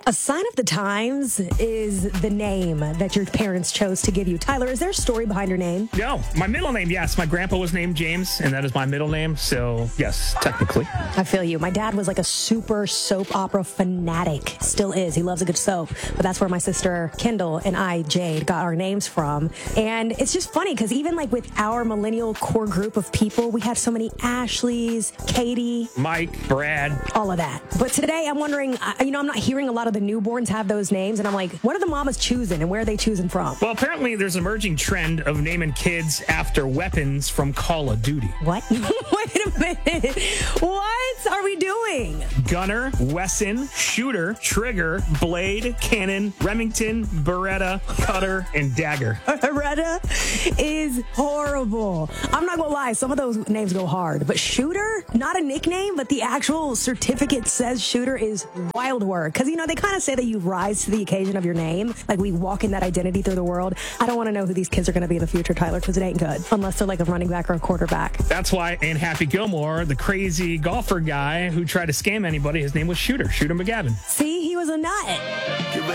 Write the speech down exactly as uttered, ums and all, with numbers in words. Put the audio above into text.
A sign of the times is the name that your parents chose to give you. Tyler, is there a story behind your name? No, my middle name, yes. My grandpa was named James, and that is my middle name. So, yes, technically. I feel you. My dad was like a super soap opera fanatic. Still is. He loves a good soap. But that's where my sister Kendall and I, Jade, got our names from. And it's just funny because even like with our millennial core group of people, we had so many Ashleys, Katie, Mike, Brad, all of that. But today I'm wondering, you know, I'm not hearing a lot of the newborns have those names, and I'm like, what are the mamas choosing and where are they choosing from? Well, apparently there's an emerging trend of naming kids after weapons from Call of Duty. What? Wait a minute. What are we doing? Gunner, Wesson, Shooter, Trigger, Blade, Cannon, Remington, Beretta, Cutter, and Dagger. Beretta is horrible. I'm not gonna lie, some of those names go hard, but Shooter, not a nickname, but the actual certificate says Shooter is wild work. Because, you know, they kind of say that you rise to the occasion of your name, like we walk in that identity through the world. I don't want to know who these kids are going to be in the future, Tyler, because it ain't good, unless they're like a running back or a quarterback. That's why in Happy Gilmore, the crazy golfer guy who tried to scam anybody, his name was Shooter, Shooter McGavin. See, he was a nut.